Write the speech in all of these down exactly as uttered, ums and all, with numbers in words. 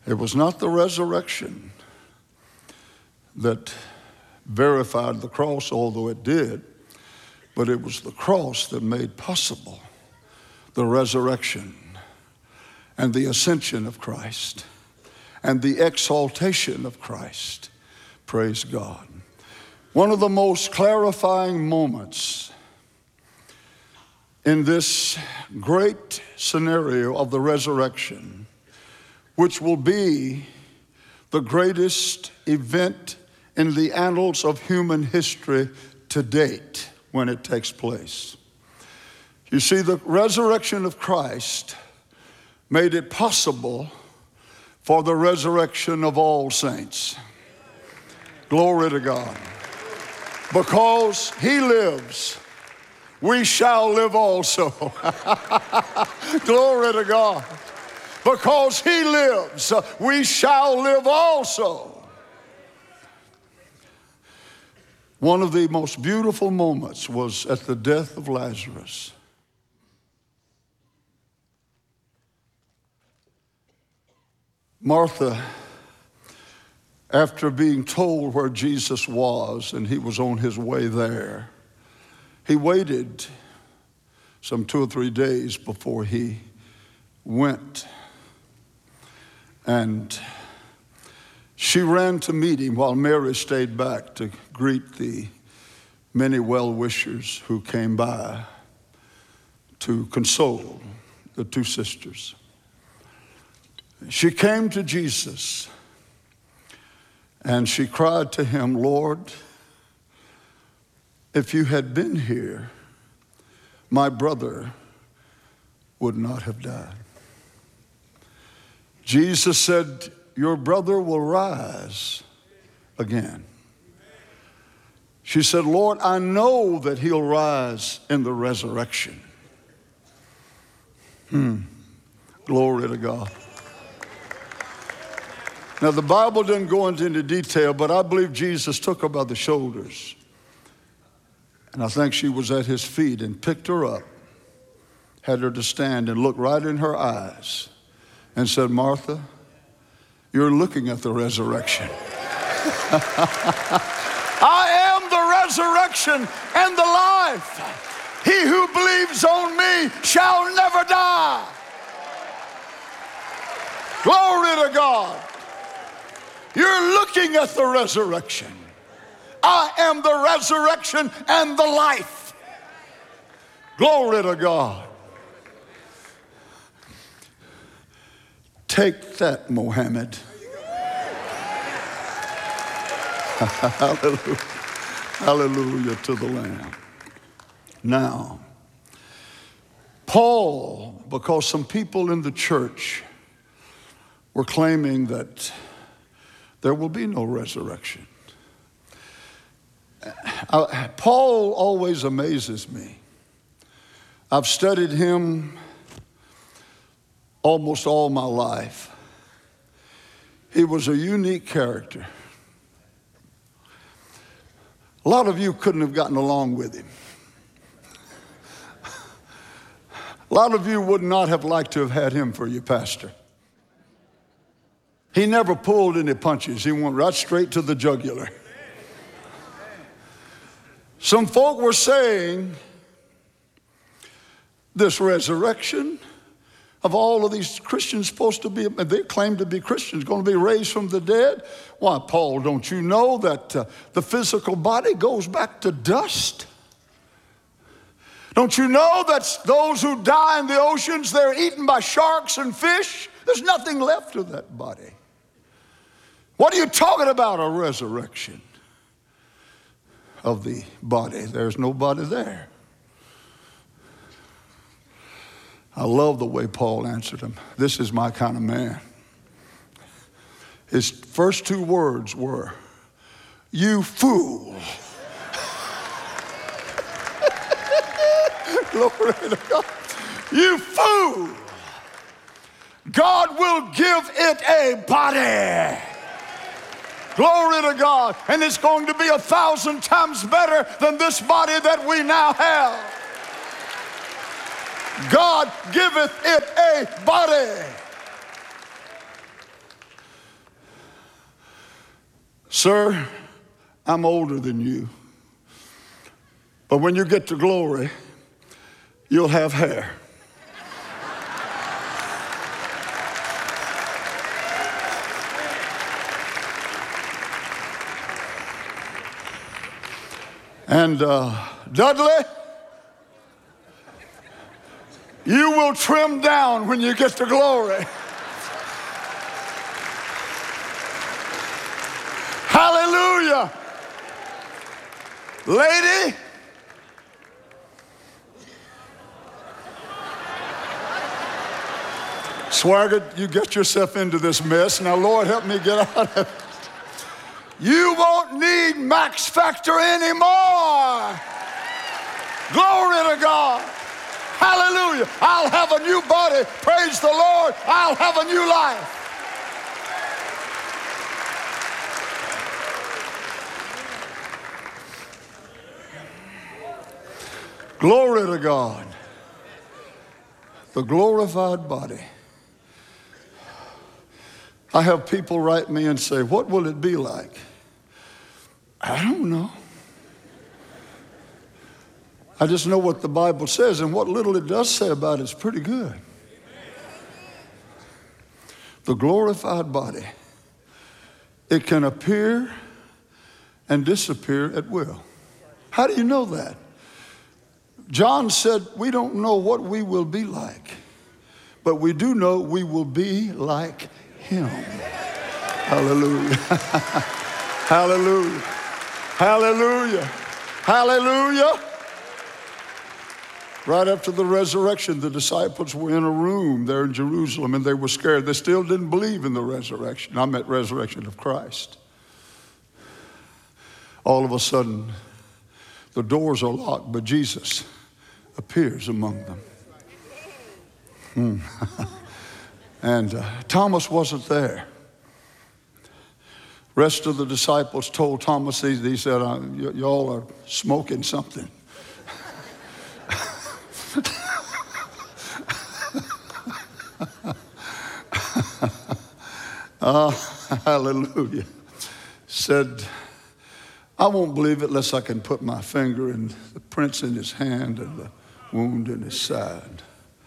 It was not the resurrection that verified the cross, although it did, but it was the cross that made possible the resurrection and the ascension of Christ and the exaltation of Christ. Praise God. One of the most clarifying moments in this great scenario of the resurrection, which will be the greatest event in the annals of human history to date when it takes place. You see, the resurrection of Christ made it possible for the resurrection of all saints. Glory to God. Because he lives, we shall live also. Glory to God. Because he lives, we shall live also. One of the most beautiful moments was at the death of Lazarus. Martha, after being told where Jesus was and he was on his way there, he waited some two or three days before he went. And she ran to meet him while Mary stayed back to greet the many well-wishers who came by to console the two sisters. She came to Jesus and she cried to him, Lord, if you had been here, my brother would not have died. Jesus said, your brother will rise again. She said, Lord, I know that he'll rise in the resurrection. Hmm. Glory to God. Now, the Bible didn't go into any detail, but I believe Jesus took her by the shoulders. And I think she was at his feet and picked her up, had her to stand and look right in her eyes and said, Martha, you're looking at the resurrection. I am the resurrection and the life. He who believes on me shall never die. Glory to God. You're looking at the resurrection. I am the resurrection and the life. Glory to God. Take that, Mohammed. Hallelujah. Hallelujah to the Lamb. Now, Paul, because some people in the church were claiming that there will be no resurrection. Uh, Paul always amazes me. I've studied him almost all my life. He was a unique character. A lot of you couldn't have gotten along with him. A lot of you would not have liked to have had him for your pastor. He never pulled any punches. He went right straight to the jugular. Some folk were saying this resurrection of all of these Christians supposed to be, they claim to be Christians, going to be raised from the dead. Why, Paul, don't you know that uh, the physical body goes back to dust? Don't you know that those who die in the oceans, they're eaten by sharks and fish? There's nothing left of that body. What are you talking about, a resurrection of the body? There's nobody there. I love the way Paul answered him. This is my kind of man. His first two words were, you fool. Glory to God. You fool. God will give it a body. Glory to God. And it's going to be a thousand times better than this body that we now have. God giveth it a body. sir, I'm older than you, but when you get to glory, you'll have hair. And uh, Dudley, you will trim down when you get to glory. Hallelujah. Lady, Swagger, you get yourself into this mess. Now, Lord, help me get out of it. You won't need Max Factor anymore. Glory to God. Hallelujah. I'll have a new body. Praise the Lord. I'll have a new life. Glory to God. The glorified body. I have people write me and say, what will it be like? I don't know. I just know what the Bible says, and what little it does say about it is pretty good. The glorified body. It can appear and disappear at will. How do you know that? John said, we don't know what we will be like, but we do know we will be like him. Hallelujah. Hallelujah. Hallelujah. Hallelujah. Right after the resurrection, the disciples were in a room there in Jerusalem, and they were scared. They still didn't believe in the resurrection. I meant resurrection of Christ. All of a sudden, the doors are locked, but Jesus appears among them. Hmm. And uh, Thomas wasn't there. Rest of the disciples told Thomas, he, he said, uh, y- y'all are smoking something. uh, hallelujah. Said, I won't believe it unless I can put my finger in the prints in his hand and the wound in his side.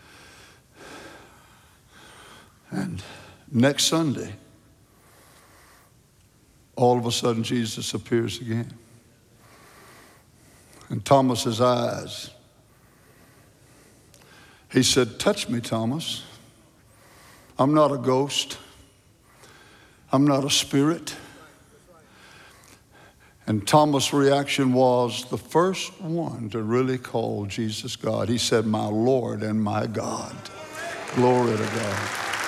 And next Sunday, all of a sudden, Jesus appears again. And Thomas's eyes, he said, touch me, Thomas. I'm not a ghost. I'm not a spirit. And Thomas' reaction was the first one to really call Jesus God. He said, my Lord and my God. Glory to God.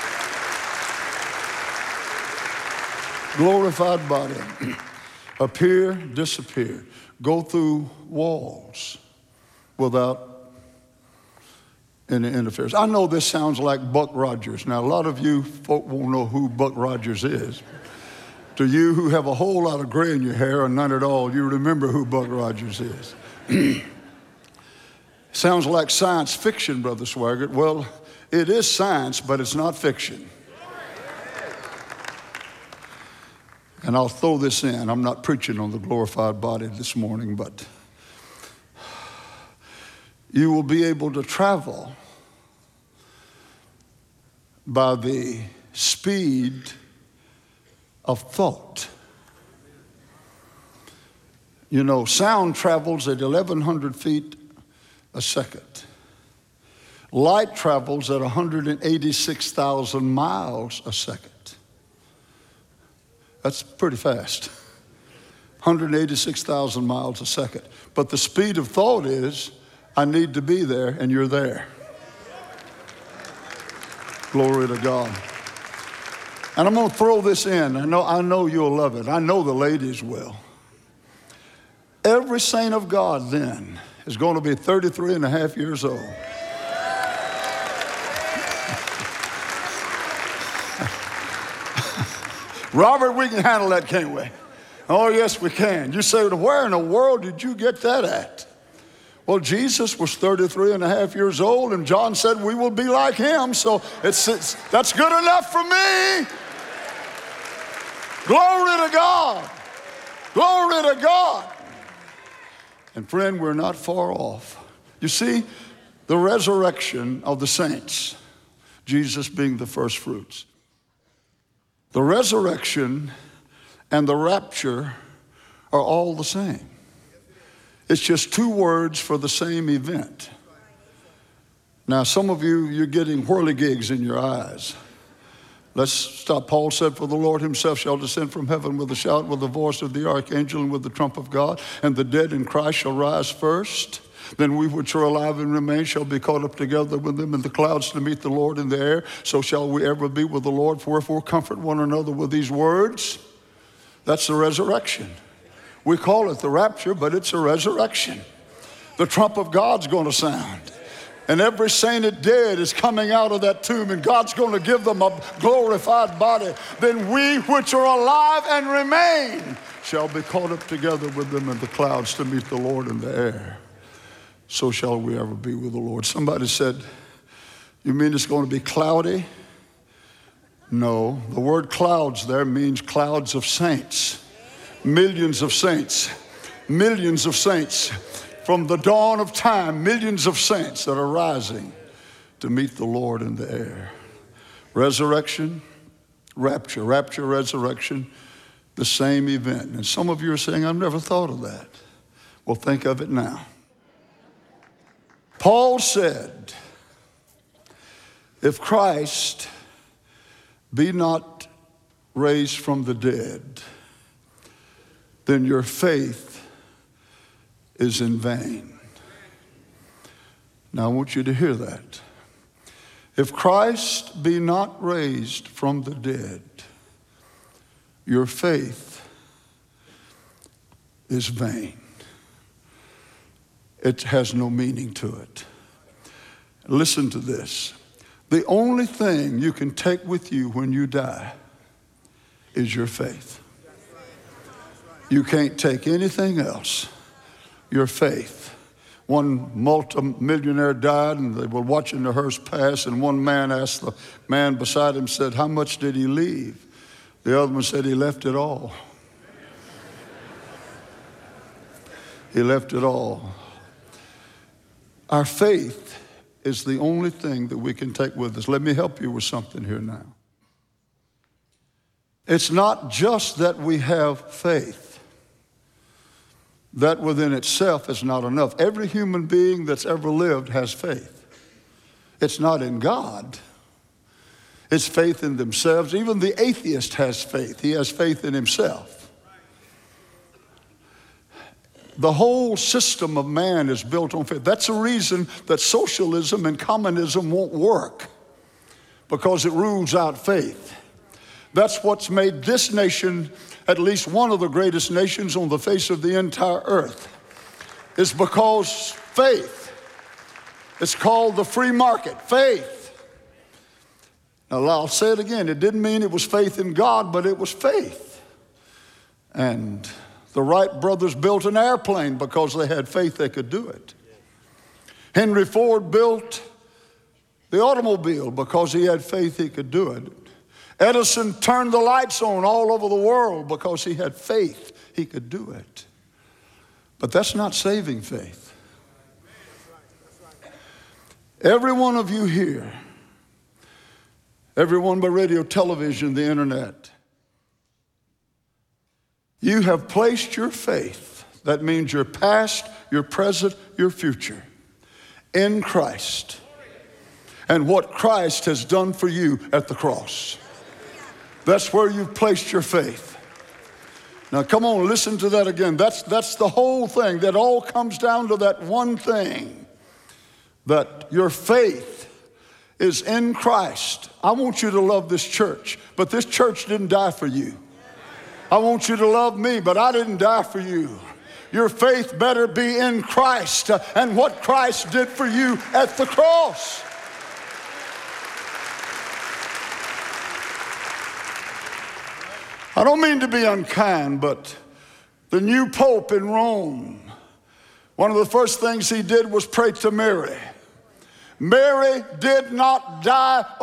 Glorified body. Appear, disappear. Go through walls without any interference. I know this sounds like Buck Rogers. Now, a lot of you folk won't know who Buck Rogers is. To you who have a whole lot of gray in your hair or none at all, you remember who Buck Rogers is. Sounds like science fiction, Brother Swaggart. Well, it is science, but it's not fiction. And I'll throw this in. I'm not preaching on the glorified body this morning, but you will be able to travel by the speed of thought. You know, sound travels at eleven hundred feet a second. Light travels at one hundred eighty-six thousand miles a second. That's pretty fast. one hundred eighty-six thousand miles a second. But the speed of thought is, I need to be there, and you're there. Glory to God. And I'm going to throw this in. I know, I know you'll love it. I know the ladies will. Every saint of God then is going to be thirty-three and a half years old. Robert, we can handle that, can't we? Oh, yes, we can. You say, where in the world did you get that at? Well, Jesus was thirty-three and a half years old, and John said we will be like him, so it's, it's that's good enough for me. Glory to God. Glory to God. And friend, we're not far off. You see, the resurrection of the saints, Jesus being the first fruits. The resurrection and the rapture are all the same. It's just two words for the same event. Now, some of you, you're getting whirligigs in your eyes. Let's stop. Paul said, for the Lord himself shall descend from heaven with a shout, with the voice of the archangel, and with the trump of God, and the dead in Christ shall rise first. Then we which are alive and remain shall be caught up together with them in the clouds to meet the Lord in the air. So shall we ever be with the Lord. Wherefore comfort one another with these words. That's the resurrection. We call it the rapture, but it's a resurrection. The trump of God's going to sound. And every sainted dead is coming out of that tomb, and God's going to give them a glorified body. Then we which are alive and remain shall be caught up together with them in the clouds to meet the Lord in the air. So shall we ever be with the Lord. Somebody said, you mean it's going to be cloudy? No, the word clouds there means clouds of saints. Millions of saints. Millions of saints. From the dawn of time, millions of saints that are rising to meet the Lord in the air. Resurrection, rapture, rapture, resurrection, the same event. And some of you are saying, I've never thought of that. Well, think of it now. Paul said, if Christ be not raised from the dead, then your faith is in vain. Now I want you to hear that. If Christ be not raised from the dead, your faith is vain. It has no meaning to it. Listen to this. The only thing you can take with you when you die is your faith. You can't take anything else. Your faith. One multimillionaire died, and they were watching the hearse pass, and one man asked the man beside him, said, how much did he leave? The other one said, he left it all. He left it all. Our faith is the only thing that we can take with us. Let me help you with something here now. It's not just that we have faith. That within itself is not enough. Every human being that's ever lived has faith. It's not in God. It's faith in themselves. Even the atheist has faith. He has faith in himself. The whole system of man is built on faith. That's the reason that socialism and communism won't work, because it rules out faith. That's what's made this nation at least one of the greatest nations on the face of the entire earth. Is because faith. It's called the free market, faith. Now I'll say it again, it didn't mean it was faith in God, but it was faith. And the Wright brothers built an airplane because they had faith they could do it. Henry Ford built the automobile because he had faith he could do it. Edison turned the lights on all over the world because he had faith he could do it. But that's not saving faith. Every one of you here, everyone by radio, television, the internet, you have placed your faith, that means your past, your present, your future, in Christ and what Christ has done for you at the cross. That's where you've placed your faith. Now come on, listen to that again. That's, that's the whole thing. That all comes down to that one thing, that your faith is in Christ. I want you to love this church, but this church didn't die for you. I want you to love me, but I didn't die for you. Your faith better be in Christ uh, and what Christ did for you at the cross. I don't mean to be unkind, but the new pope in Rome, one of the first things he did was pray to Mary. Mary did not die